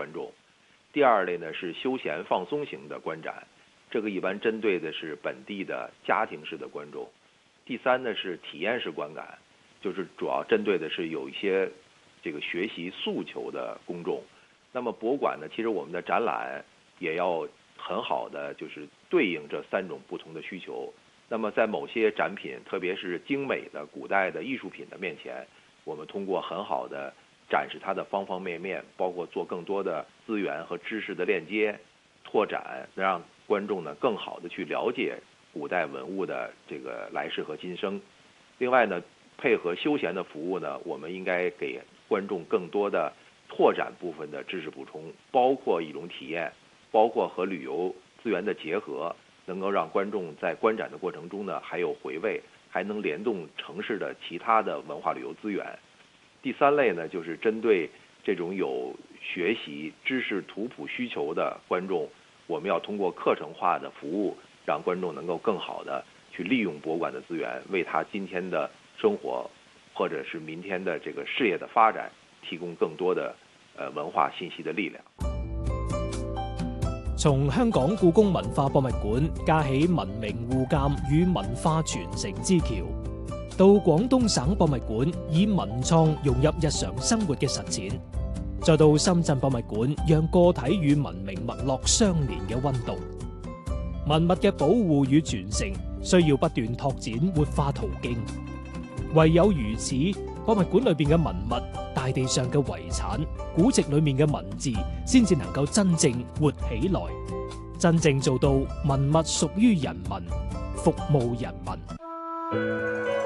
观众。第二类呢是休闲放松型的观展，这个一般针对的是本地的家庭式的观众。第三呢是体验式观感，就是主要针对的是有一些这个学习诉求的公众。那么博物馆呢，其实我们的展览也要很好的就是对应这3种不同的需求。那么在某些展品，特别是精美的古代的艺术品的面前，我们通过很好的展示它的方方面面，包括做更多的资源和知识的链接拓展，让观众呢更好的去了解古代文物的这个来世和今生。另外呢，配合休闲的服务呢，我们应该给观众更多的拓展部分的知识补充，包括一种体验，包括和旅游资源的结合，能够让观众在观展的过程中呢还有回味，还能联动城市的其他的文化旅游资源。第3类呢，就是针对这种有学习知识图谱需求的观众，我们要通过课程化的服务，让观众能够更好的去利用博物馆的资源，为他今天的生活或者是明天的这个事业的发展提供更多的文化信息的力量。 從香港故宮文化博物館架起文明互鑑與文化傳承之橋，到廣東省博物館以文創融入日常生活嘅實踐，再到深圳博物館讓個體與文明脈絡相連嘅溫度。文物嘅保護與傳承需要不斷拓展活化途徑，唯有如此，博物館裏邊嘅文物、大地上嘅遺產、古籍裏面嘅文字，先至能夠真正活起來，真正做到文物屬於人民，服務人民。